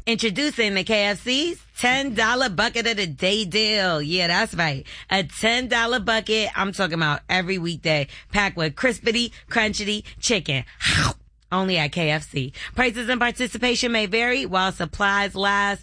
Introducing the KFC's $10 bucket of the day deal. Yeah, that's right. A $10 bucket. I'm talking about every weekday, packed with crispity, crunchity chicken. Only at KFC. Prices and participation may vary while supplies last.